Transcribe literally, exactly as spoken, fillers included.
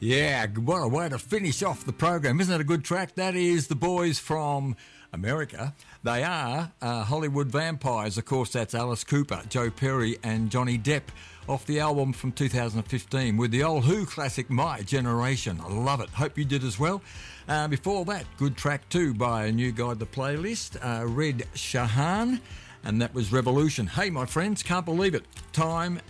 Yeah, what a way to finish off the program. Isn't it a good track? That is the boys from America. They are uh, Hollywood Vampires. Of course, that's Alice Cooper, Joe Perry and Johnny Depp off the album from two thousand fifteen with the old Who classic, My Generation. I love it. Hope you did as well. Uh, before that, good track too by a new guy to the playlist, uh, Red Shahan, and that was Revolution. Hey, my friends, can't believe it. Time